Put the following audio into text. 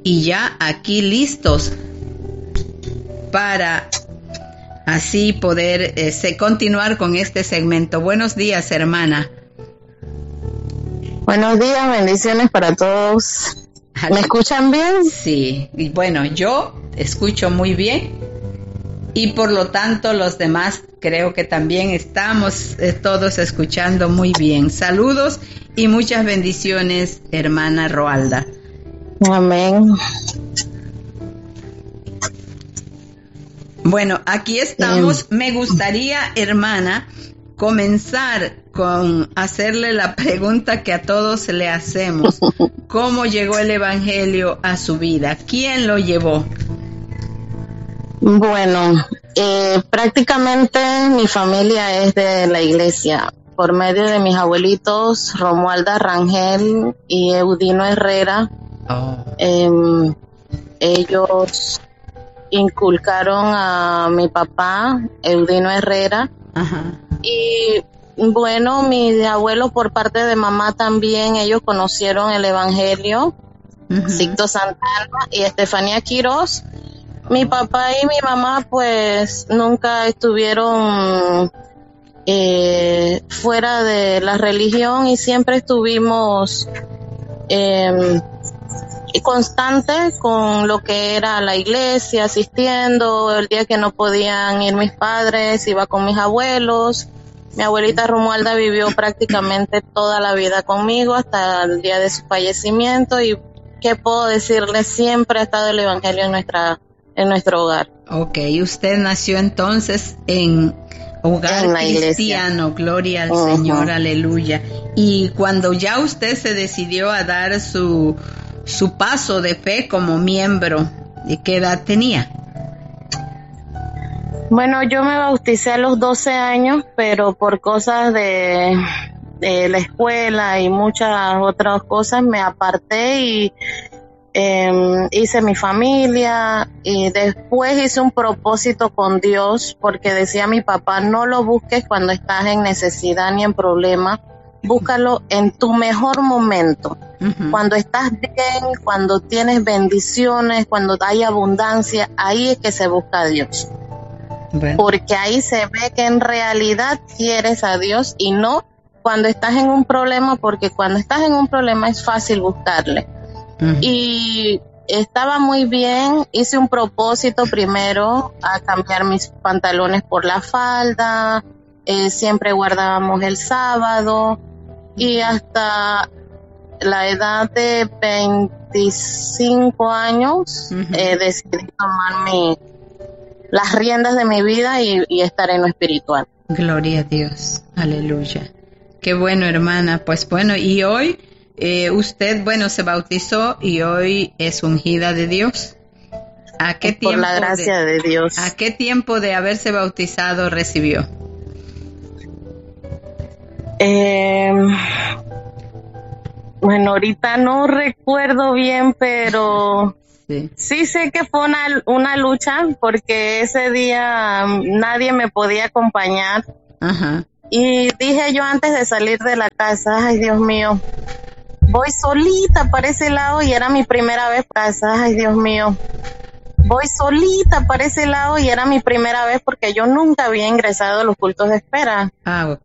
y ya aquí listos para así poder continuar con este segmento. Buenos días, hermana. Buenos días, bendiciones para todos. ¿Me escuchan bien? Sí, y bueno, yo escucho muy bien y por lo tanto los demás creo que también estamos todos escuchando muy bien. Saludos y muchas bendiciones, hermana Roalda. Amén. Bueno, aquí estamos. Me gustaría, hermana, comenzar con hacerle la pregunta que a todos le hacemos. ¿Cómo llegó el Evangelio a su vida? ¿Quién lo llevó? Bueno, prácticamente mi familia es de la iglesia. Por medio de mis abuelitos, Romualda Rangel y Eudino Herrera, ellos inculcaron a mi papá, Eudino Herrera. Ajá. Y bueno, mi abuelo por parte de mamá también, ellos conocieron el Evangelio, Sixto Santana y Estefanía Quirós. Mi papá y mi mamá pues nunca estuvieron fuera de la religión y siempre estuvimos constantes con lo que era la iglesia, asistiendo. El día que no podían ir mis padres, iba con mis abuelos. Mi abuelita Romualda vivió prácticamente toda la vida conmigo hasta el día de su fallecimiento y ¿qué puedo decirles? Siempre ha estado el Evangelio en nuestro hogar. Ok, usted nació entonces en hogar cristiano, gloria al Señor, aleluya. Y cuando ya usted se decidió a dar su paso de fe como miembro, ¿de qué edad tenía? Bueno, yo me bauticé a los 12 años, pero por cosas de la escuela y muchas otras cosas me aparté y hice mi familia y después hice un propósito con Dios porque decía mi papá, no lo busques cuando estás en necesidad ni en problema, búscalo en tu mejor momento, cuando estás bien, cuando tienes bendiciones, cuando hay abundancia, ahí es que se busca a Dios. Bueno. Porque ahí se ve que en realidad quieres a Dios y no cuando estás en un problema, porque cuando estás en un problema es fácil buscarle. Y estaba muy bien, hice un propósito primero a cambiar mis pantalones por la falda, siempre guardábamos el sábado y hasta la edad de 25 años decidí tomar las riendas de mi vida y estar en lo espiritual. Gloria a Dios, aleluya. Qué bueno, hermana. Pues bueno, y hoy usted, bueno, se bautizó y hoy es ungida de Dios. ¿A qué tiempo? Por la gracia de Dios. ¿A qué tiempo de haberse bautizado recibió? Bueno, ahorita no recuerdo bien, pero sí sé que fue una lucha porque ese día nadie me podía acompañar. Y dije yo antes de salir de la casa, ay Dios mío, voy solita para ese lado y era mi primera vez para casa, ay Dios mío, voy solita para ese lado y era mi primera vez porque yo nunca había ingresado a los cultos de espera.